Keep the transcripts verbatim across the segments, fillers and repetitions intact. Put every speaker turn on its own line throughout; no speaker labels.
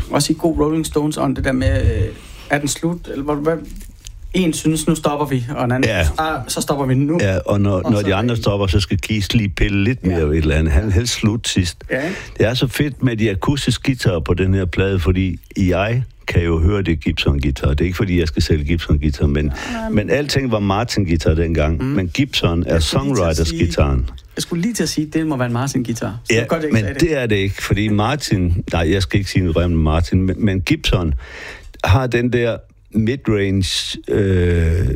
også i god Rolling Stones on det der med, øh, er den slut? Eller hvad, hvad? En synes, nu stopper vi, og en anden
ja.
synes, ah, så stopper vi nu.
Ja, og når, og når de andre stopper, så skal Keith lige pille lidt mere ja. et eller andet. Han vil helst slut sidst. Ja. Det er så fedt med de akustiske guitarer på den her plade, fordi jeg kan jo høre, det er Gibson-guitar. Det er ikke, fordi jeg skal sælge Gibson-guitar, men, ja, men... men alting var Martin-guitar dengang. Mm. Men Gibson er songwriters-guitaren.
Jeg skulle lige til at sige, at det må være en Martin-guitar.
Ja, godt, men det. det er det ikke, fordi Martin... Nej, jeg skal ikke sige noget rent med Martin, men, men Gibson har den der midrange øh,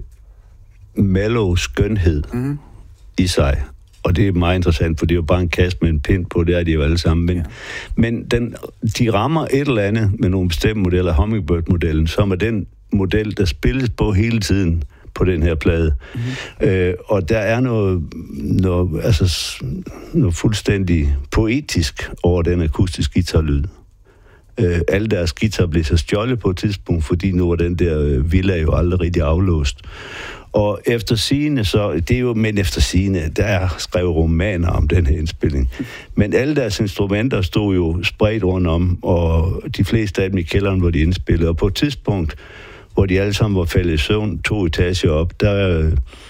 mellow skønhed mm. i sig. Og det er meget interessant, for det er jo bare en kasse med en pind på, det er de jo alle sammen. Men, ja. men den, de rammer et eller andet med nogle bestemte modeller, Hummingbird-modellen, som er den model, der spilles på hele tiden på den her plade. Mm-hmm. Øh, og der er noget, noget, altså, noget fuldstændig poetisk over den akustiske guitarlyd. Øh, alle deres guitar blev så stjålet på et tidspunkt, fordi nu var den der øh, villa jo aldrig rigtig aflåst. Og efter sigende, så, det er jo, men efter sigende, der er skrevet romaner om den her indspilning. Men alle deres instrumenter stod jo spredt rundt om, og de fleste af dem i kælderen, hvor de indspillede. Og på et tidspunkt, hvor de alle sammen var faldet i søvn, to etager op, der,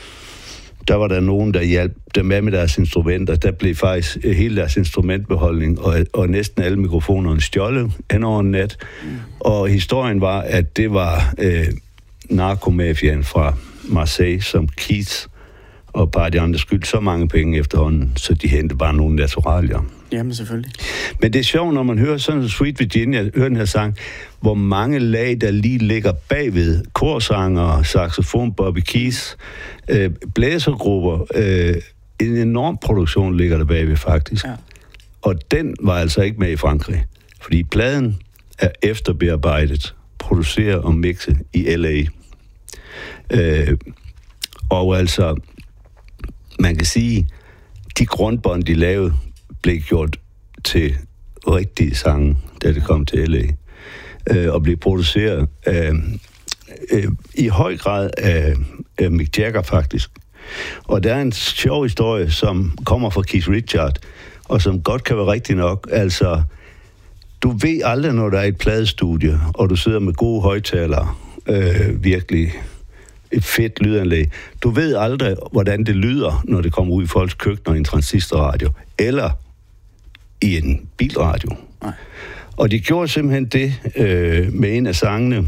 der var der nogen, der hjalp dem med med deres instrumenter. Der blev faktisk hele deres instrumentbeholdning, og, og næsten alle mikrofonerne stjålet hen over en nat. Og historien var, at det var øh, narkomafiaen fra Marseille, som Keith og bare de andre skyld så mange penge efterhånden, så de hentede bare nogle naturalier.
Jamen selvfølgelig.
Men det er sjovt, når man hører sådan Sweet Virginia, hører den her sang, hvor mange lag, der lige ligger bagved, korsanger, saxofon, Bobby Keith, øh, blæsergrupper, øh, en enorm produktion ligger der bagved faktisk. Ja. Og den var altså ikke med i Frankrig, fordi pladen er efterbearbejdet, produceret og mixet i L A. Øh, og altså, man kan sige, de grundbånd, de lavede, blev gjort til rigtige sange, da det kom til L A. Øh, og blev produceret øh, øh, i høj grad af, af Mick Jagger, faktisk. Og der er en sjov historie, som kommer fra Keith Richards, og som godt kan være rigtig nok. Altså, du ved aldrig, når der er et pladestudie, og du sidder med gode højtalere, øh, virkelig et fedt lydanlæg. Du ved aldrig, hvordan det lyder, når det kommer ud i folks køkkener i en transistorradio, eller i en bilradio. Nej. Og de gjorde simpelthen det øh, med en af sangene,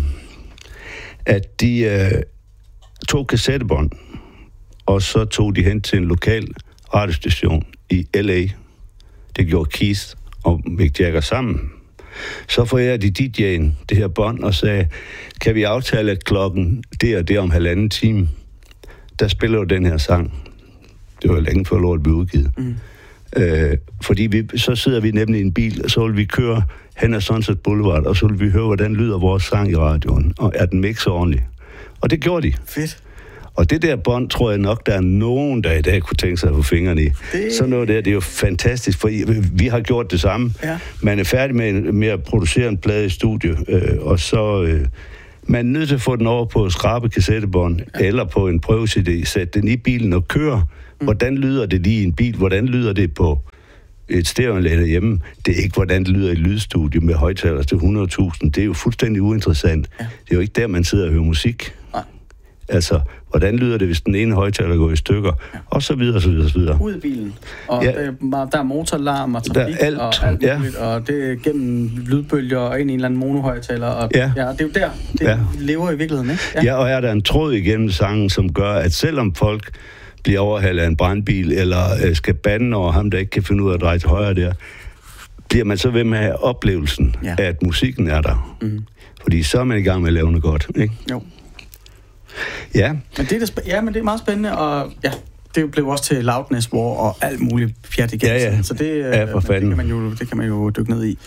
at de øh, tog kassettebånd, og så tog de hen til en lokal radiostation i L A. Det gjorde Keith og Mick Jagger sammen. Så forærede de D J'en det her bånd og sagde, kan vi aftale, at klokken det og det om halvanden time, der spiller du den her sang. Det var længe før lort blev udgivet. Mm. Øh, fordi vi, så sidder vi nemlig i en bil, og så vil vi køre hen ad Sunset Boulevard, og så vil vi høre, hvordan lyder vores sang i radioen, og er den mixet ordentligt. Og det gjorde de.
Fedt.
Og det der bånd, tror jeg nok, der er nogen, der i dag kunne tænke sig at få fingrene i. Det... Så noget der, det er jo fantastisk, for vi har gjort det samme. Ja. Man er færdig med, med at producere en plade i studio, øh, og så... Øh, man er nødt til at få den over på skrabe kassettebånd, ja. Eller på en prøve-C D, sætte den i bilen og køre. Mm. Hvordan lyder det lige i en bil? Hvordan lyder det på et stereoanlæg derhjemme? Det er ikke, hvordan det lyder i et lydstudie med højtaler til hundrede tusind. Det er jo fuldstændig uinteressant. Ja. Det er jo ikke der, man sidder og hører musik. Nej. Altså, hvordan lyder det, hvis den ene højtaler går i stykker? Ja. Og så videre, så videre, så videre.
Ud i bilen. Og ja. der, der er motorlarm og trafik
alt,
og alt
ja.
muligt, og det er gennem lydbølger og ind i en eller anden monohøjtaler. Og
ja.
ja, det er jo der, det ja. lever i virkeligheden, ikke?
Ja. ja, og er der en tråd igennem sangen, som gør, at selvom folk bliver overhalet af en brandbil, eller øh, skal bande over ham, der ikke kan finde ud af at dreje til højre der, bliver man så ved med at have oplevelsen ja. af, at musikken er der. Mm. Fordi så er man i gang med at lave noget godt, ikke?
Jo.
Ja.
Men det er, det, ja, men det er meget spændende, og ja, det blev også til Loudness War og alt muligt fjert igen.
Ja, ja.
Så det,
ja, for
det, kan man jo, det kan man jo dykke ned i.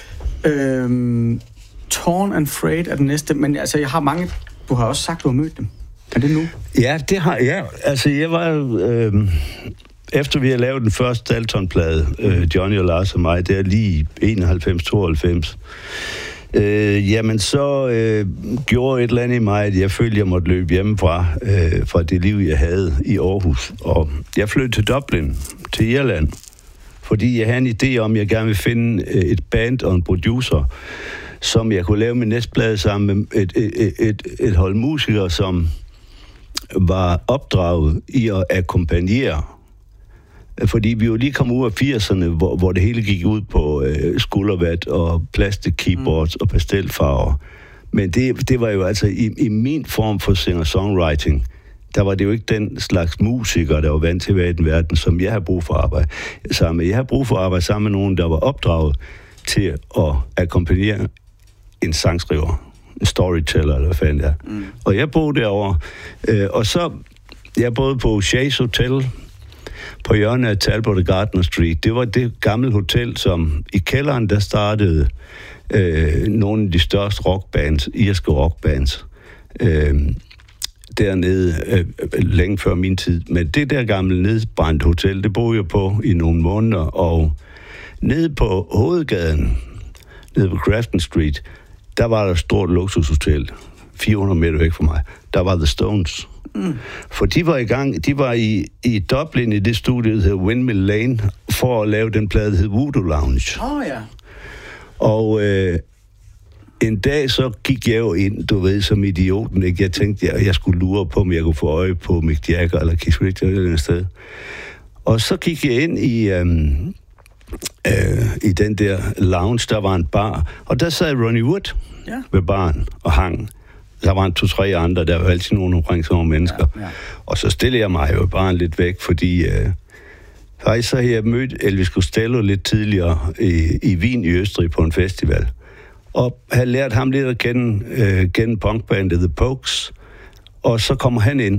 Øhm, Torn and Afraid er den næste, men altså, jeg har mange... Du har også sagt, du har mødt dem. Er det nu?
Ja, det har jeg. Ja. Altså, jeg var... Øh, efter vi har lavet den første Dalton-plade, øh, Johnny og Lars og mig, det er lige enoghalvfems tooghalvfems, Øh, jamen, så øh, gjorde et eller andet i mig, at jeg følte, jeg måtte løbe hjemmefra øh, fra det liv, jeg havde i Aarhus. Og jeg flyttede til Dublin, til Irland, fordi jeg havde en idé om, at jeg gerne ville finde øh, et band og en producer, som jeg kunne lave min næste plade sammen med et, et, et, et hold musikere, som var opdraget i at akkompagnere. Fordi vi jo lige kom ud af firserne, hvor, hvor det hele gik ud på øh, skuldervat og plastik-keyboards mm. og pastelfarver. Men det, det var jo altså i, i min form for singer-songwriting, der var det jo ikke den slags musikere, der var vant til at være i den verden, som jeg har brug for at arbejde sammen med. Jeg har brug for at arbejde sammen med nogen, der var opdraget til at akkompagnere en sangskriver, en storyteller, eller hvad fanden det er. Mm. Og jeg boede derovre, øh, og så, jeg boede på Shays Hotel, på hjørnet af Talbot og Gardner Street. Det var det gamle hotel, som i kælderen, der startede øh, nogle af de største rockbands, irske rockbands, øh, dernede, øh, længe før min tid. Men det der gamle nedbrændt hotel, det boede jeg på i nogle måneder, og nede på hovedgaden, nede på Grafton Street, der var der et stort luksushotel, fire hundrede meter væk fra mig. Der var The Stones. Mm. For de var i gang, de var i, i Dublin i det studie, der hedder Windmill Lane, for at lave den plade, der hedder Voodoo Lounge.
Åh oh, ja.
Og øh, en dag så gik jeg jo ind, du ved, som idioten, ikke? Jeg tænkte, jeg, jeg skulle lure på, om jeg kunne få øje på Mick Jagger eller Keith Richards eller et eller andet sted. Og så gik jeg ind i, øhm, øh, i den der lounge, der var en bar, og der sad Ronnie Wood ja. ved baren og hang. Der var en to-tre andre, der var altid nogen omkring sådan nogle mennesker. Ja, ja. Og så stillede jeg mig jo bare lidt væk, fordi øh, faktisk så havde jeg mødt Elvis Costello lidt tidligere i, i Wien i Østrig på en festival. Og havde lært ham lidt at kende øh, gennem punkbandet The Pokes. Og så kommer han ind.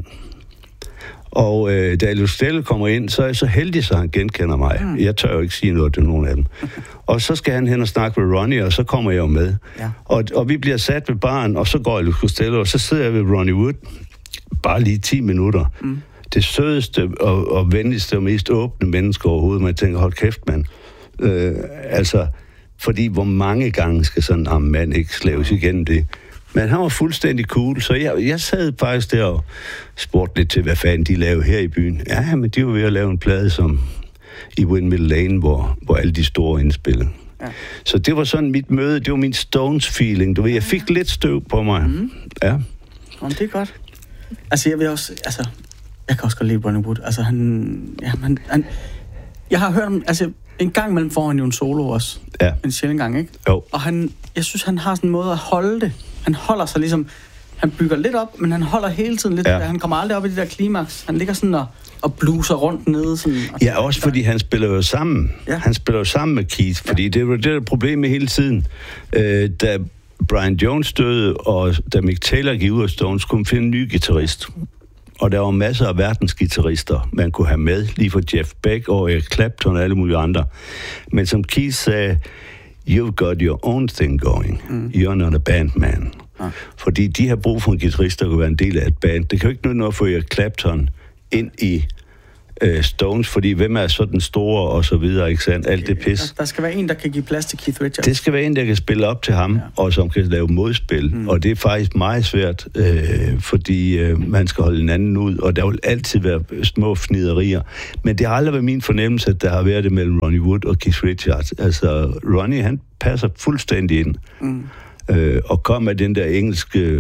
Og øh, da Elvis Costello kommer ind, så er jeg så heldig, så han genkender mig. Mm. Jeg tør jo ikke sige noget til nogen af dem. Og så skal han hen og snakke med Ronnie, og så kommer jeg jo med. Ja. Og, og vi bliver sat ved baren, og så går Elvis Costello, og så sidder jeg ved Ronnie Wood, bare lige ti minutter. Mm. Det sødeste og, og venligste og mest åbne menneske overhovedet. Man tænker, hold kæft, mand. Øh, altså, fordi hvor mange gange skal sådan en mand ikke slæves igennem det? Men han var fuldstændig cool, så jeg, jeg sad faktisk der og spurgte lidt til, hvad fanden de lavede her i byen. Ja, men de var ved at lave en plade som i Windmill Lane, hvor, hvor alle de store indspillede. Ja. Så det var sådan mit møde, det var min Stones-feeling. Du ved, jeg fik lidt støv på mig. Mm. Ja.
Jamen, det er godt. Altså, jeg vil også, altså, jeg kan også godt lide Ronnie Wood. Altså, han, ja, han, han, jeg har hørt ham, altså, en gang imellem får han jo en solo også.
Ja.
En sjældent gang, ikke?
Jo.
Og han, jeg synes, han har sådan en måde at holde det. Han holder sig ligesom, han bygger lidt op, men han holder hele tiden lidt. Ja. Han kommer aldrig op i det der klimaks. Han ligger sådan og, og bluser rundt nede. Sådan, og
ja, også fordi han spiller jo sammen. Ja. Han spiller jo sammen med Keith, fordi ja. det var det der problem med hele tiden. Øh, da Brian Jones døde, og da Mick Taylor gik ud af Stones, kunne man finde en ny guitarist. Og der var masser af verdensguitarister, man kunne have med, lige fra Jeff Beck og Eric Clapton og alle mulige andre. Men som Keith sagde, you've got your own thing going. Mm. You're not a band man. Ah. Fordi de har brug for en guitarist, der kunne være en del af et band. Det kan jo ikke noget noget for Eric Clapton ind i øh, Stones, fordi hvem er så den store og så videre, ikke sandt? Alt det pis.
Der, der skal være en, der kan give plads til Keith Richards.
Det skal være en, der kan spille op til ham, ja. Og som kan lave modspil. Mm. Og det er faktisk meget svært, øh, fordi øh, man skal holde hinanden ud, og der vil altid være små fniderier. Men det har aldrig været min fornemmelse, at der har været det mellem Ronnie Wood og Keith Richards. Altså, Ronnie, han passer fuldstændig ind. Mm. Øh, og kom med den der engelske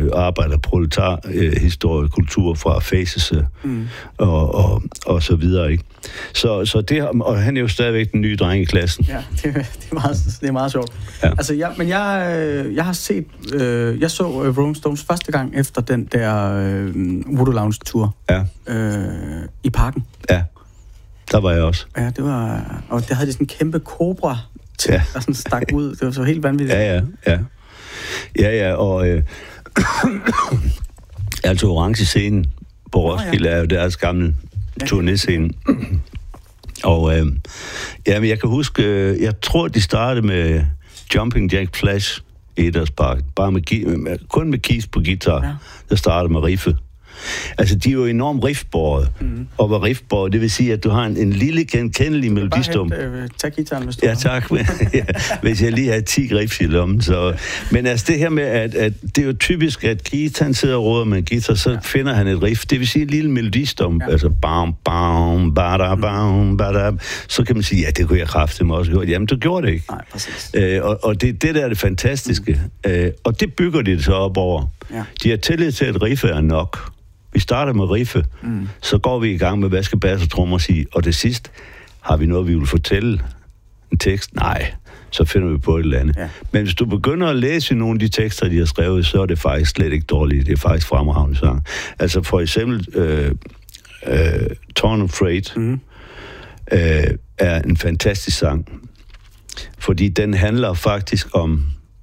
arbejder-proletar-historie, kultur fra Faces mm. og, og, og så videre, ikke? Så, så det, og han er jo stadigvæk den nye dreng i klassen.
Ja, det, det, er, meget, det er meget sjovt. Ja. Altså, jeg, men jeg, jeg har set, øh, jeg så uh, Rolling Stones første gang efter den der øh, Voodoo Lounge-tur
ja.
øh, i parken.
Ja, der var jeg også.
Ja, det var, og der havde de sådan en kæmpe kobra til, ja. Der sådan stak ud. Det var så helt vanvittigt.
Ja, ja, ja. Ja, ja, og øh, altså Orange-scenen på Roskilde oh, ja. Er jo deres gamle ja. Turné-scene. Og øh, ja, men jeg kan huske, øh, jeg tror, de startede med Jumping Jack Flash i Edderspark. Bare med, med, kun med Keith på guitar. Ja. Der startede med riffet. Altså, de er jo enormt riffbåret. Mm. Og var riffbåret, det vil sige, at du har en, en lille genkendelig melodistum.
Bare hente, øh, tag guitaren, hvis du
Ja, tak. Ja, hvis jeg lige har ti riffs i lommen. Så. Men altså, det her med, at, at det er jo typisk, at Keith, han sidder og råder med en guitar, så ja. finder han et riff. Det vil sige en lille melodistum. Ja. Altså, bam, bam, bada, bam, bada. Så kan man sige, ja, det kunne jeg kraftedeme også gjort. Jamen, du gjorde det ikke.
Nej, præcis.
Øh, og, og det, det der er det fantastiske. Mm. Øh, og det bygger de så op over. Ja. De har tillid til, at riffe er nok. Vi starter med riffe, mm. så går vi i gang med, hvad skal bass og trommer sige, og det sidste, har vi noget, vi vil fortælle? En tekst? Nej. Så finder vi på et eller andet. Ja. Men hvis du begynder at læse nogle af de tekster, de har skrevet, så er det faktisk slet ikke dårligt. Det er faktisk fremragende sang. Altså for eksempel, øh, øh, Torn and Freight mm. øh, er en fantastisk sang, fordi den handler faktisk om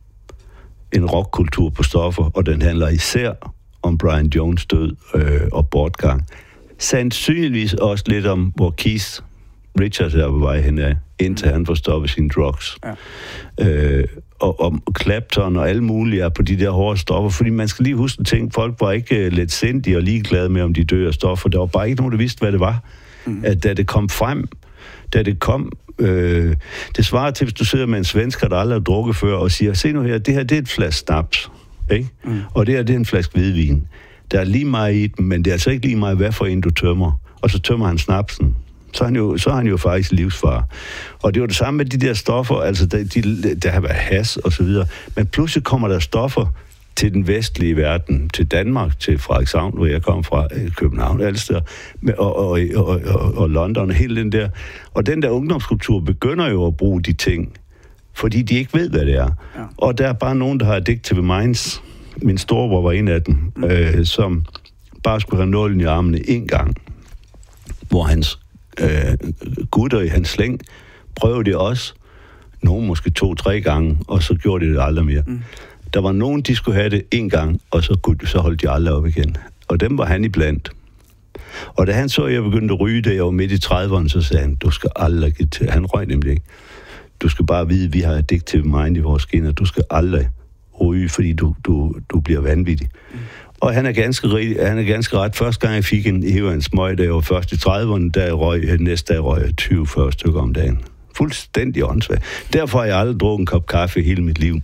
en rockkultur på stoffer, og den handler især om Brian Jones død øh, og bortgang. Sandsynligvis også lidt om, hvor Keith Richards er på vej henad, indtil han får stoppet sine drugs. Ja. Øh, og om Clapton og alle mulige er på de der hårde stoffer, fordi man skal lige huske at tænke, folk var ikke uh, lidt sindige og ligeglade med, om de dør af stoffer. Der var bare ikke nogen, der vidste, hvad det var. Mm. At da det kom frem, da det kom, øh, det svarer til, hvis du sidder med en svensker, der aldrig har drukket før, og siger, se nu her, det her det er et flaske snaps, ikke? Mm. Og det her det er en flaske hvidvin. Der er lige meget i den, men det er altså ikke lige meget, hvad for en du tømmer. Og så tømmer han snapsen. Så er han jo, så er han jo faktisk livsfar. Og det var det samme med de der stoffer, altså der, de, der har været has og så videre. Men pludselig kommer der stoffer til den vestlige verden, til Danmark, til Frederikshavn, hvor jeg kom fra, København, alle steder, og, og, og, og, og London, og hele den der. Og den der ungdomskultur begynder jo at bruge de ting, fordi de ikke ved, hvad det er. Ja. Og der er bare nogen, der har Addictive Minds. Min storebror var en af dem, mm. øh, som bare skulle have nålen i armene en gang, hvor hans øh, gutter i hans slæng prøvede det også, nogen måske to-tre gange, og så gjorde de det aldrig mere. Mm. Der var nogen, de skulle have det en gang, og så, kunne, så holdt de aldrig op igen. Og dem var han iblandt. Og da han så, at jeg begyndte at ryge, da jeg var midt i trediverne, så sagde han, du skal aldrig give til. Han røg nemlig ikke. Du skal bare vide, at vi har addictive mind i vores skin, og du skal aldrig ryge, fordi du, du, du bliver vanvittig. Mm. Og han er, ganske, han er ganske ret. Første gang jeg fik en hæver en smøg, da jeg var først i trediverne, der røg, næste dag røg jeg tyve fyrre stykker om dagen. Fuldstændig åndssvagt. Derfor har jeg aldrig drukket en kop kaffe hele mit liv.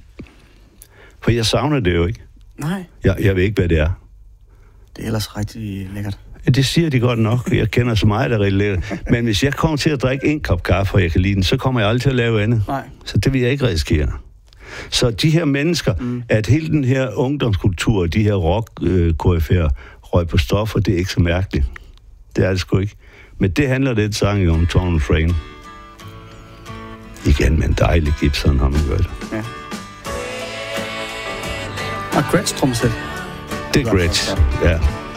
For jeg savner det jo ikke.
Nej.
Jeg, jeg ved ikke, hvad det er.
Det er ellers rigtig lækkert.
Ja, det siger de godt nok. Jeg kender så meget, der er rigtig lækkert. Men hvis jeg kommer til at drikke en kop kaffe, og jeg kan lide den, så kommer jeg aldrig til at lave andet.
Nej.
Så det vil jeg ikke risikere. Så de her mennesker, mm. at hele den her ungdomskultur, de her rock-koryfærer, røg på stoffer, det er ikke så mærkeligt. Det er det sgu ikke. Men det handler lidt sang om Torn and Freight. Igen med en dejlig Gibson, har man gjort det.
Ja. Og Gretsch tromsæt.
Det er Gretsch, ja.